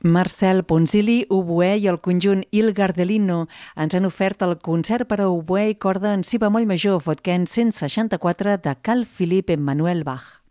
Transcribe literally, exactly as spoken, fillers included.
Marcel Ponzili, oboè i el conjunt Il Gardelino ens han ofert el concert per a oboè i corda en si bemoll major, Fotquent cent seixanta-quatre de Carl Philipp Emanuel Bach.